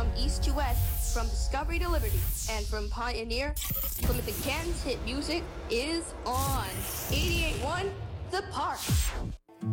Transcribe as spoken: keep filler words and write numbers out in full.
from east to west, from Discovery to Liberty, and from Pioneer, Plymouth Again's hit music is on. eighty-eight point one, The Park.